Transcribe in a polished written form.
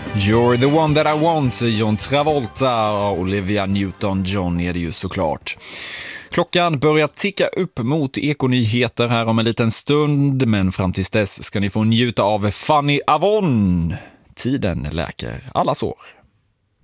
You're the one that I want, John Travolta, Olivia Newton-John är det ju såklart. Klockan börjar ticka upp mot ekonyheter här om en liten stund, men fram tills dess ska ni få njuta av Fanny Avon. Tiden läker alla sår.